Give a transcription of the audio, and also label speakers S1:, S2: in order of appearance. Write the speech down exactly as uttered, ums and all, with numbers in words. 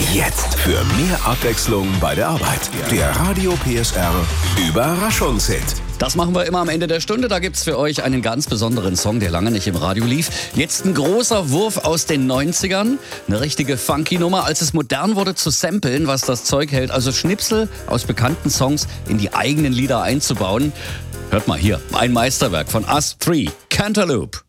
S1: Jetzt für mehr Abwechslung bei der Arbeit. Der Radio P S R Überraschungshit.
S2: Das machen wir immer am Ende der Stunde. Da gibt's für euch einen ganz besonderen Song, der lange nicht im Radio lief. Jetzt ein großer Wurf aus den neunzigern. Eine richtige funky Nummer, als es modern wurde zu samplen, was das Zeug hält. Also Schnipsel aus bekannten Songs in die eigenen Lieder einzubauen. Hört mal hier, ein Meisterwerk von Us Three, Cantaloupe.